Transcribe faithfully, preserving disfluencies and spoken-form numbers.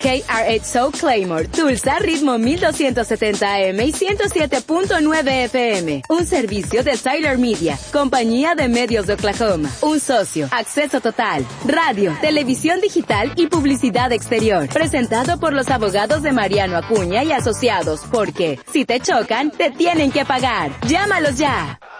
K R ocho Soul Claymore, Tulsa, ritmo mil doscientos setenta A M y ciento siete punto nueve F M. Un servicio de Siler Media, compañía de medios de Oklahoma. Un socio, acceso total, radio, televisión digital y publicidad exterior. Presentado por los abogados de Mariano Acuña y Asociados, porque si te chocan, te tienen que pagar. Llámalos ya.